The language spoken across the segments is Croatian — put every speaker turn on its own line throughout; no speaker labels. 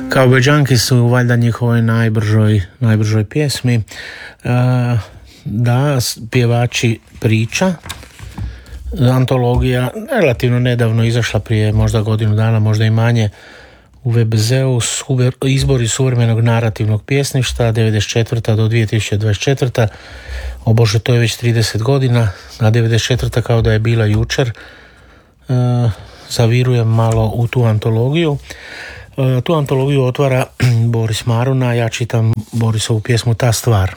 Cowboy Junkies su valjda njihovoj najbržoj pjesmi. Da, pjevači priča. Antologija relativno nedavno izašla, prije možda godinu dana, možda i manje, u WBZ-u, izbori suvremenog narativnog pjesništva 94. do 2024. O Bože, to je već 30 godina, a 94. kao da je bila jučer. Zavirujem malo u tu antologiju. Tu antologiju otvara Boris Maruna, ja čitam Borisovu pjesmu Ta stvar.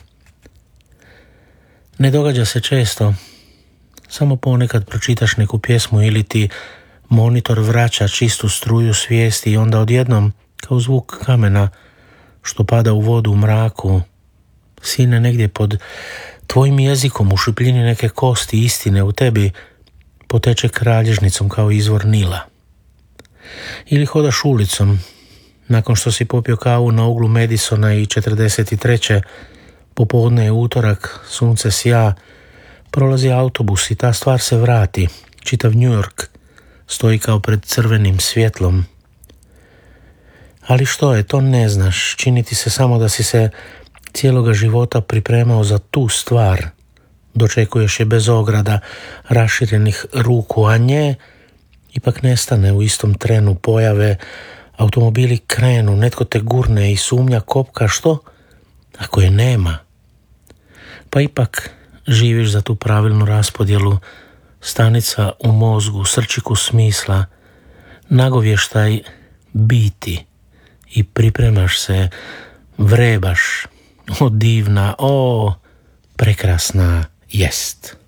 Ne događa se često, samo ponekad pročitaš neku pjesmu ili ti monitor vraća čistu struju svijesti i onda odjednom, kao zvuk kamena što pada u vodu u mraku, sine negdje pod tvojim jezikom u šupljini neke kosti istine u tebi poteče kralježnicom kao izvor Nila. Ili hodaš ulicom, nakon što si popio kavu na uglu Madisona i 43. popodne je utorak, sunce sja, prolazi autobus i ta stvar se vrati. Čitav New York stoji kao pred crvenim svjetlom. Ali što je, to ne znaš. Čini ti se samo da si se cijeloga života pripremao za tu stvar. Dočekuješ je bez ograda, raširenih ruku, a nje ipak nestane u istom trenu pojave. Automobili krenu, netko te gurne i sumnja kopka, što ako je nema? Pa ipak živiš za tu pravilnu raspodjelu, stanica u mozgu, srčiku smisla, nagovještaj biti i pripremaš se, vrebaš, o divna, o prekrasna jest.